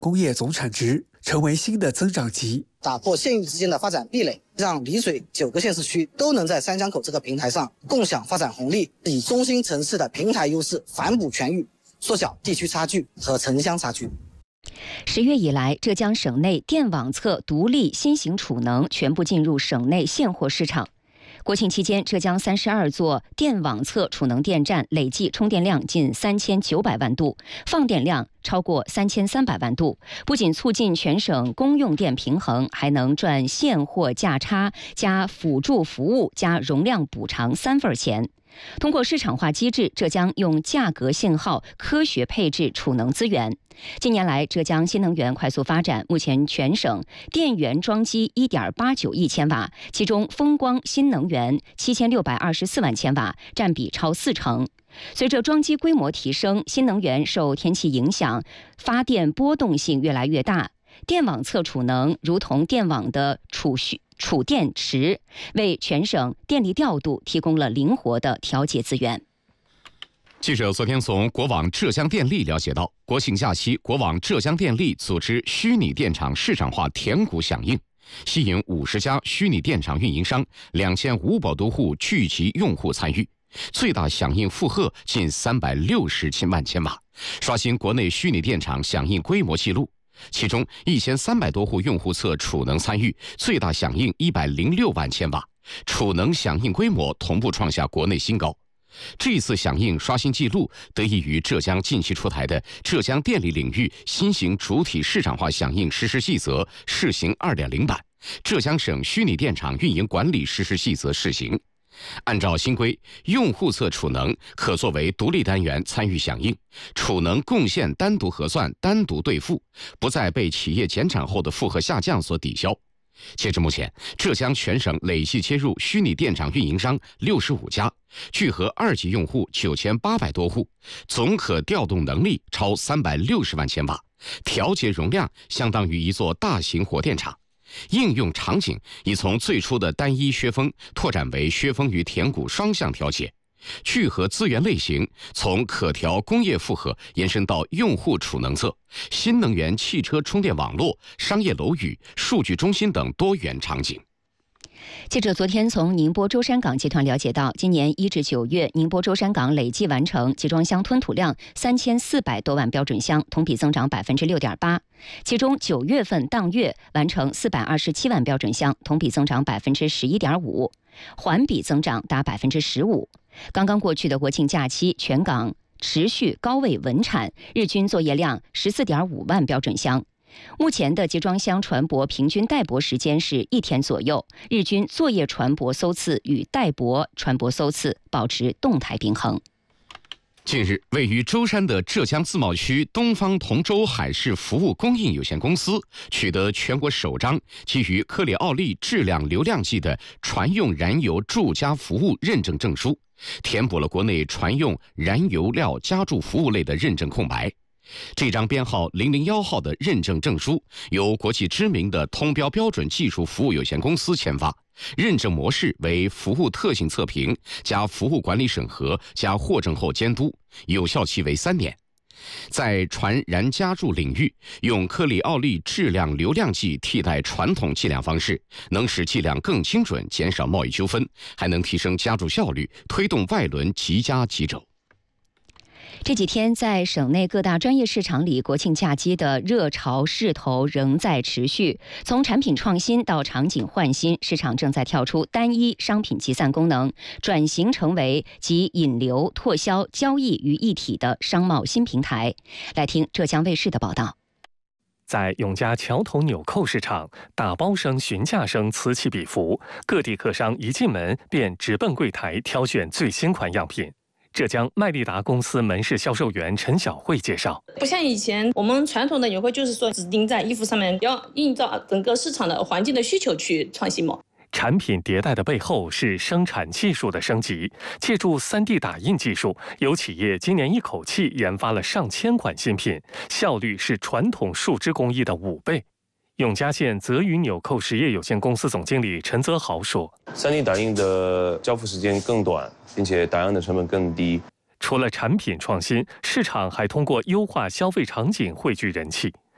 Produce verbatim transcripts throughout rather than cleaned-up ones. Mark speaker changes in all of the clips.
Speaker 1: 工业总产值成为新的增长极，
Speaker 2: 打破县域之间的发展壁垒，让丽水九个县市区都能在三江口这个平台上共享发展红利，以中心城市的平台优势反哺全域，缩小地区差距和城乡差距。
Speaker 3: 十月以来，浙江省内电网测独立新型储能全部进入省内现货市场。国庆期间，浙江三十二座电网测储能电站累计充电量近三千九百万度，放电量超过三千三百万度，不仅促进全省公用电平衡，还能赚现货价差加辅助服务加容量补偿三份钱。通过市场化机制，浙江用价格信号科学配置储能资源。近年来，浙江新能源快速发展，目前全省电源装机 一点八九亿千瓦，其中风光新能源七千六百二十四万千瓦，占比超四成。随着装机规模提升，新能源受天气影响，发电波动性越来越大。电网测储能如同电网的储蓄储电池，为全省电力调度提供了灵活的调节资源。
Speaker 4: 记者昨天从国网浙江电力了解到，国庆假期，国网浙江电力组织虚拟电厂市场化填谷响应，吸引五十家虚拟电厂运营商、两千五百多户聚集用户参与，最大响应负荷近三百六十七万千瓦，刷新国内虚拟电厂响应规模纪录。其中一千三百多户用户测储能参与，最大响应一百零六万千瓦，储能响应规模同步创下国内新高。这次响应刷新纪录，得益于浙江近期出台的《浙江电力领域新型主体市场化响应实施细则（试行 二点零 版》、浙江省虚拟电厂运营管理实施细则试行。按照新规，用户侧储能可作为独立单元参与响应，储能贡献单独核算、单独兑付，不再被企业减产后的负荷下降所抵消。截至目前，浙江全省累计接入虚拟电厂运营商六十五家，聚合二级用户九千八百多户，总可调动能力超三百六十万千瓦，调节容量相当于一座大型火电厂。应用场景已从最初的单一削峰拓展为削峰与填谷双向调节，聚合资源类型从可调工业负荷延伸到用户储能侧、新能源汽车充电网络、商业楼宇、数据中心等多元场景。
Speaker 3: 记者昨天从宁波舟山港集团了解到，今年一至九月，宁波舟山港累计完成集装箱吞吐量三千四百多万标准箱，同比增长百分之六点八。其中九月份当月完成四百二十七万标准箱，同比增长百分之十一点五，环比增长达百分之十五。刚刚过去的国庆假期，全港持续高位稳产，日均作业量十四点五万标准箱。目前的集装箱船舶平均待泊时间是一天左右，日均作业船舶搜次与待泊船舶搜次保持动态平衡。
Speaker 4: 近日，位于舟山的浙江自贸区东方同舟海事服务供应有限公司取得全国首张基于科里奥利质量流量计的船用燃油注加服务认证证书，填补了国内船用燃油料加注服务类的认证空白。这张编号零零一号的认证证书由国际知名的通标标准技术服务有限公司签发，认证模式为服务特性测评加服务管理审核加获证后监督，有效期为三年。在船燃加注领域，用科里奥利质量流量计替代传统计量方式，能使计量更精准，减少贸易纠纷，还能提升加注效率，推动外轮即加即走。
Speaker 3: 这几天，在省内各大专业市场里，国庆假期的热潮势头仍在持续。从产品创新到场景换新，市场正在跳出单一商品集散功能，转型成为集引流、拓销、交易于一体的商贸新平台。来听浙江卫视的报道。
Speaker 5: 在永嘉桥头纽扣市场，打包声、询价声此起彼伏，各地客商一进门便直奔柜台挑选最新款样品。浙江麦利达公司门市销售员陈小慧介绍，
Speaker 6: 不像以前我们传统的纽扣，就是说指定在衣服上面，要映照整个市场的环境的需求去创新嘛。
Speaker 5: 产品迭代的背后是生产技术的升级，借助 三 D 打印技术，有企业今年一口气研发了上千款新品，效率是传统树脂工艺的五倍。永嘉县泽宇纽扣实业有限公司总经理陈泽豪说，
Speaker 7: 三 D 打印的交付时间更短，并且打样的成本更低。
Speaker 5: 除了产品创新，市场还通过优化消费场景汇聚人气。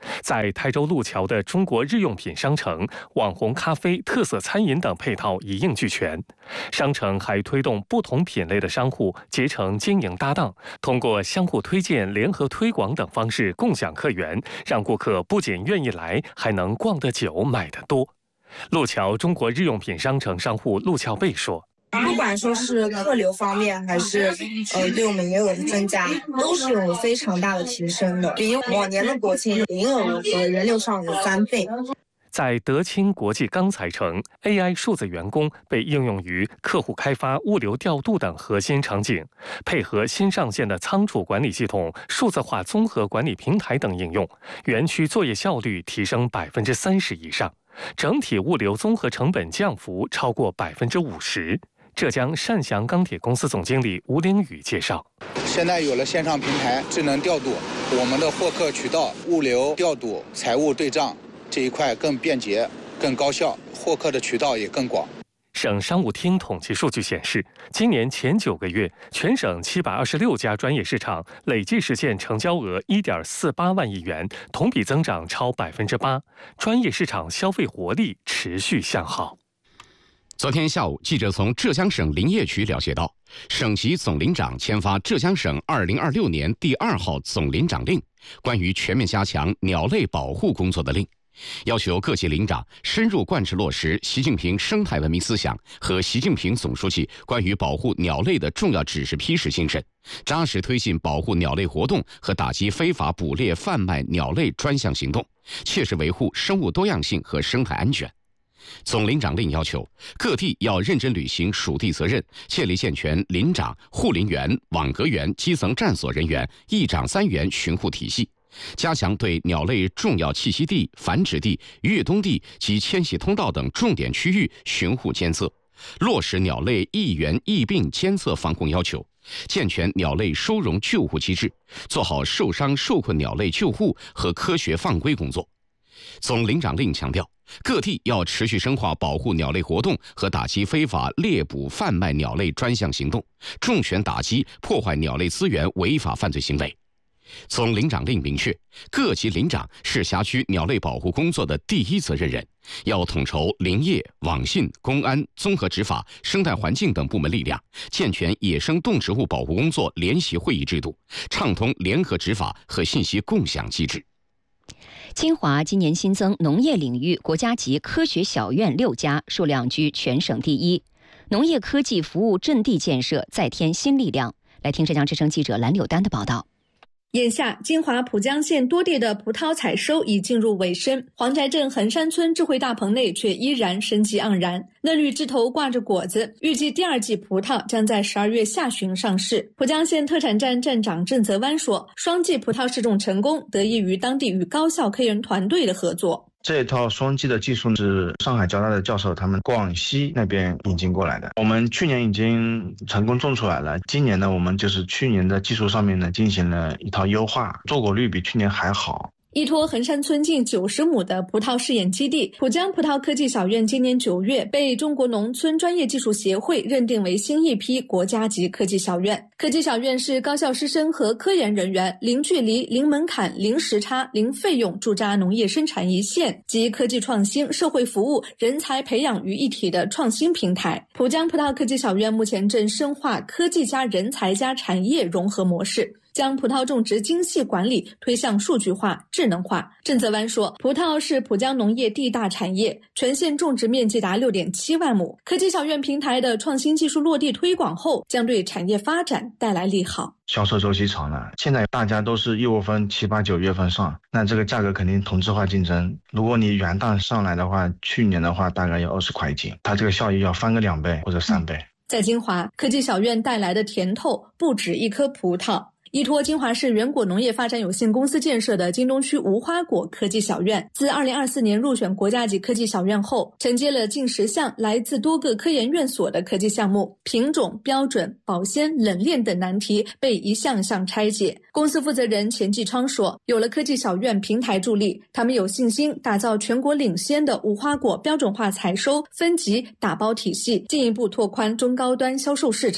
Speaker 5: 在台州路桥的中国日用品商城、网红咖啡、特色餐饮等配套一应俱全。商城还推动不同品类的商户结成经营搭档，通过相互推荐、联合推广等方式共享客源，让顾客不仅愿意来，还能逛得久、买得多。路桥中国日用品商城商户陆翘贝说，
Speaker 8: 不管说是客流方面，还是呃对我们营业额的增加，都是有非常大的提升的，比往年的国庆营业额和人流上有翻倍。
Speaker 5: 在德清国际钢材城 ，A I 数字员工被应用于客户开发、物流调度等核心场景，配合新上线的仓储管理系统、数字化综合管理平台等应用，园区作业效率提升百分之三十以上，整体物流综合成本降幅超过百分之五十。浙江善祥钢铁公司总经理吴凌宇介绍，
Speaker 9: 现在有了线上平台、智能调度，我们的获客渠道、物流调度、财务对账这一块更便捷、更高效，获客的渠道也更广。
Speaker 5: 省商务厅统计数据显示，今年前九个月，全省七百二十六家专业市场累计实现成交额一点四八万亿元，同比增长超百分之八，专业市场消费活力持续向好。
Speaker 4: 昨天下午，记者从浙江省林业局了解到，省级总林长签发浙江省二零二六年第二号总林长令，关于全面加强鸟类保护工作的令，要求各级林长深入贯彻落实习近平生态文明思想和习近平总书记关于保护鸟类的重要指示批示精神，扎实推进保护鸟类活动和打击非法捕猎贩卖鸟类专项行动，切实维护生物多样性和生态安全。总林长令要求各地要认真履行属地责任，建立健全林长、护林员、网格员、基层站所人员一长三员巡护体系，加强对鸟类重要栖息地、繁殖地、越冬地及迁徙通道等重点区域巡护监测，落实鸟类疫源疫病监测防控要求，健全鸟类收容救护机制，做好受伤受困鸟类救护和科学放归工作。总林长令强调，各地要持续深化保护鸟类活动和打击非法猎捕贩卖鸟类专项行动，重拳打击破坏鸟类资源违法犯罪行为。总林长令明确，各级林长是辖区鸟类保护工作的第一责任人，要统筹林业、网信、公安、综合执法、生态环境等部门力量，健全野生动植物保护工作联席会议制度，畅通联合执法和信息共享机制。
Speaker 3: 金华今年新增农业领域国家级科学小院六家，数量居全省第一。农业科技服务阵地建设再添新力量。来听浙江之声记者蓝柳丹的报道。
Speaker 10: 眼下，金华浦江县多地的葡萄采收已进入尾声，黄宅镇横山村智慧大棚内却依然生机盎然，嫩绿枝头挂着果子。预计第二季葡萄将在十二月下旬上市。浦江县特产站站长郑泽湾说，双季葡萄试种成功，得益于当地与高校科研团队的合作。
Speaker 11: 这套双基的技术是上海交大的教授他们广西那边引进过来的，我们去年已经成功种出来了，今年呢我们就是去年的技术上面呢进行了一套优化，坐果率比去年还好。
Speaker 10: 依托横山村近九十亩的葡萄试验基地，浦江葡萄科技小院今年九月被中国农村专业技术协会认定为新一批国家级科技小院。科技小院是高校师生和科研人员零距离、零门槛、零时差、零费用驻扎农业生产一线及科技创新、社会服务、人才培养于一体的创新平台。浦江葡萄科技小院目前正深化科技加人才加产业融合模式，将葡萄种植精细管理推向数据化、智能化。郑泽湾说，葡萄是浦江农业第大产业，全县种植面积达 六点七万亩。科技小院平台的创新技术落地推广后，将对产业发展带来利好。
Speaker 11: 销售周期长了，现在大家都是一窝蜂七八九月份上，那这个价格肯定同质化竞争。如果你元旦上来的话，去年的话大概要二十块一斤，它这个效益要翻个两倍或者三倍。
Speaker 10: 在金华，科技小院带来的甜头不止一颗葡萄。依托金华市原果农业发展有限公司建设的京东区无花果科技小院，自二零二四年入选国家级科技小院后，承接了近十项来自多个科研院所的科技项目，品种、标准、保鲜、冷链等难题被一项项拆解。公司负责人钱继昌说，有了科技小院平台助力，他们有信心打造全国领先的无花果标准化采收、分级、打包体系，进一步拓宽中高端销售市场。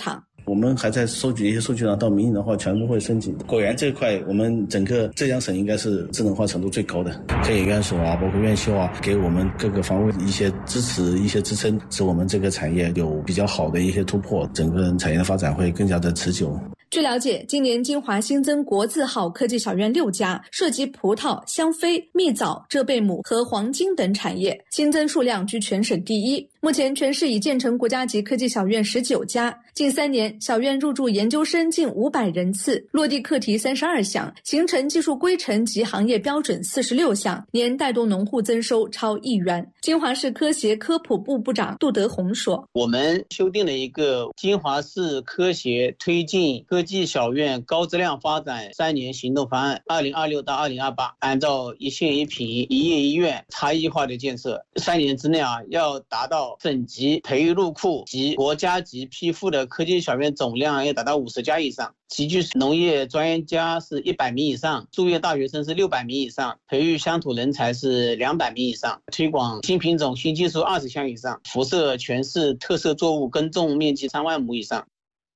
Speaker 12: 我们还在收集一些数据呢，到明年的话全部会升级。果园这块，我们整个浙江省应该是智能化程度最高的，科研院所啊，包括院校啊，给我们各个方位一些支持、一些支撑，使我们这个产业有比较好的一些突破，整个产业的发展会更加的持久。
Speaker 10: 据了解，今年金华新增国字号科技小院六家，涉及葡萄、香妃、蜜枣、浙贝母和黄金等产业，新增数量居全省第一。目前全市已建成国家级科技小院十九家，近三年小院入驻研究生近五百人次，落地课题三十二项，形成技术规程及行业标准四十六项，年带动农户增收超亿元。金华市科协科普部部长杜德宏说：“
Speaker 13: 我们修订了一个金华市科协推进科技小院高质量发展三年行动方案，二零二六到二零二八，按照一县一品、一业一院差异化的建设，三年之内啊，要达到省级培育入库及国家级批复的科技小院总量要达到五十家以上，集聚农业专家是一百名以上，驻业大学生是六百名以上，培育乡土人才是两百名以上，推广新品种新技术二十项以上，辐射全市特色作物耕种面积三万亩以上。”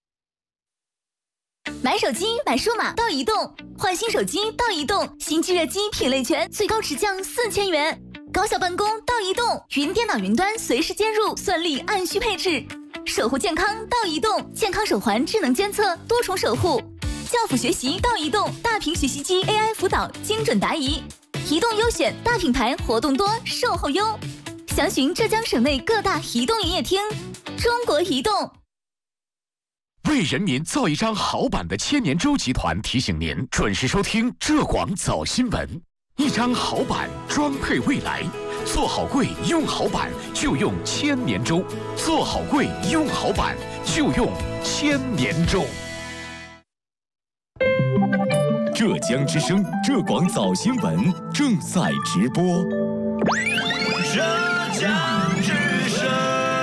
Speaker 14: 买手机买数码到移动，换新手机到移动，新机热机品类全，最高直降四千元。高效办公到移动，云电脑云端随时接入，算力按需配置。守护健康到移动，健康手环智能监测，多重守护。教辅学习到移动，大屏学习机 A I 辅导，精准答疑。移动优选，大品牌活动多，售后优。详询浙江省内各大移动营业厅。中国移动。
Speaker 4: 为人民造一张好版的千年舟集团提醒您准时收听浙广早新闻。一张好版装配未来，做好柜用好版就用千年舟，做好柜用好版就用千年舟。
Speaker 15: 浙江之声浙广早新闻正在直播。
Speaker 16: 浙江之声。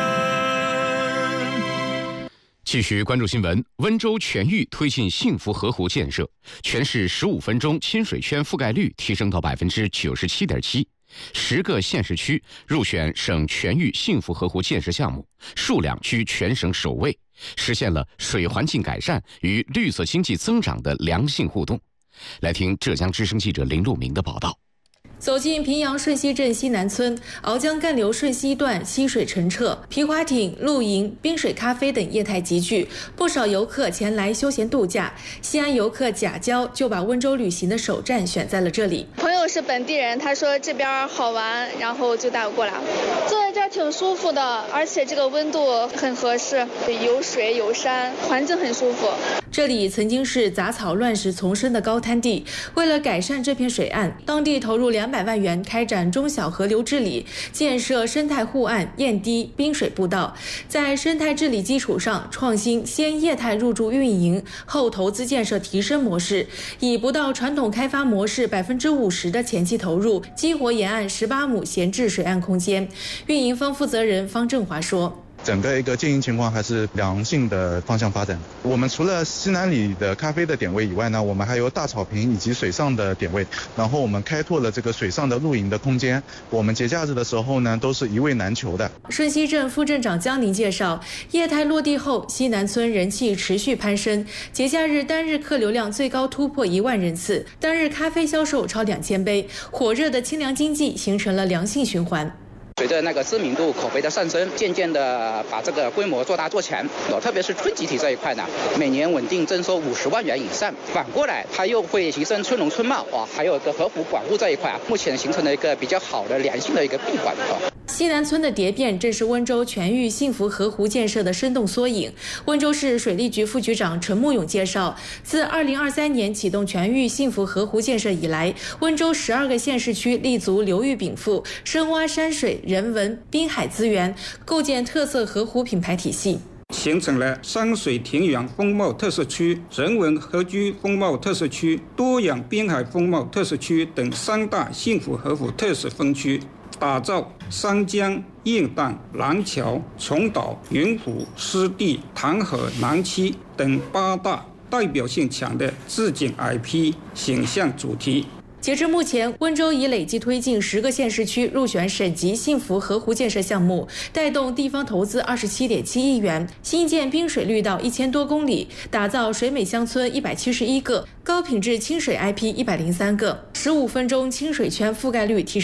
Speaker 4: 继续关注新闻，温州全域推进幸福河湖建设，全市十五分钟亲水圈覆盖率提升到百分之九十七点七，十个县市区入选省全域幸福河湖建设项目，数量居全省首位，实现了水环境改善与绿色经济增长的良性互动。来听浙江之声记者林路明的报道。
Speaker 17: 走进平阳顺溪镇西南村，鳌江干流顺溪段溪水澄澈，皮划艇、露营、冰水咖啡等业态集聚，不少游客前来休闲度假。西安游客贾娇就把温州旅行的首站选在了这里。
Speaker 18: 朋友是本地人，他说这边好玩，然后就带我过来了。坐在这儿挺舒服的，而且这个温度很合适，有水有山，环境很舒服。
Speaker 17: 这里曾经是杂草乱石丛生的高滩地，为了改善这片水岸，当地投入两百万元开展中小河流治理，建设生态护岸、堰堤、滨水步道，在生态治理基础上创新先业态入驻运营，后投资建设提升模式，以不到传统开发模式百分之五十的前期投入，激活沿岸十八亩闲置水岸空间。运营方负责人方振华说，
Speaker 19: 整个一个经营情况还是良性的方向发展。我们除了西南里的咖啡的点位以外呢，我们还有大草坪以及水上的点位，然后我们开拓了这个水上的露营的空间。我们节假日的时候呢，都是一位难求的。
Speaker 17: 顺溪镇副镇长江宁介绍，业态落地后，西南村人气持续攀升，节假日单日客流量最高突破一万人次，单日咖啡销售超两千杯，火热的清凉经济形成了良性循环。
Speaker 20: 随着那个知名度、口碑的上升，渐渐的把这个规模做大做强。特别是春集体这一块呢，每年稳定增收五十万元以上。反过来，它又会提升村容村貌啊，还有一个河湖管护这一块啊，目前形成了一个比较好的良性的一个闭环啊。
Speaker 17: 西南村的蝶变正是温州全域幸福河湖建设的生动缩影。温州市水利局副局长陈慕勇介绍，自二零二三年启动全域幸福河湖建设以来，温州十二个县市区立足流域禀赋，深挖山水、人文、滨海资源，构建特色河湖品牌体系，
Speaker 21: 形成了山水田园风貌特色区、人文河居风貌特色区、多样滨海风貌特色区等三大幸福河湖特色分区，打造三江、雁荡、廊桥、琼岛、云湖、湿地、塘河、南溪等八大代表性强的自景 I P 形象主题。
Speaker 17: 截至目前，温州已累计推进十个县市区入选省级幸福河湖建设项目，带动地方投资二十七点七亿元，新建滨水绿道一千多公里，打造水美乡村一百七十一个，高品质清水 I P 一百零三个，十五分钟清水圈覆盖率提升。